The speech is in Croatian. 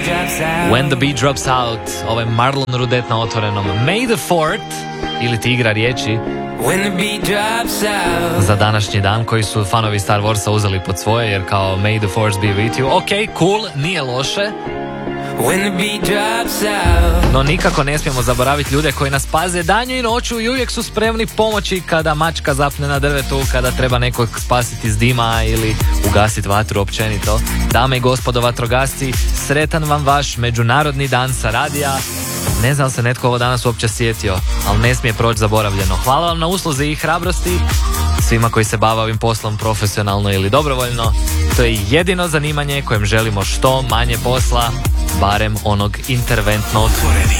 When the beat drops out, ovaj Marlon Rudet na otvorenom. May the Fourth, ili ti igra riječi, za današnji dan koji su fanovi Star Warsa uzeli pod svoje, jer kao May the Force be with you. Ok, cool, nije loše. No nikako ne smijemo zaboraviti ljude koji nas paze danju i noću i uvijek su spremni pomoći kada mačka zapne na drvetu, kada treba nekog spasiti iz dima ili ugasiti vatru općenito. Dame i gospodo vatrogasci, sretan vam vaš Međunarodni dan sa radija. Ne znam se netko ovo danas uopće sjetio, ali ne smije proći zaboravljeno. Hvala vam na usluzi i hrabrosti svima koji se bave ovim poslom profesionalno ili dobrovoljno. To je jedino zanimanje kojem želimo što manje posla, barem onog interventnog.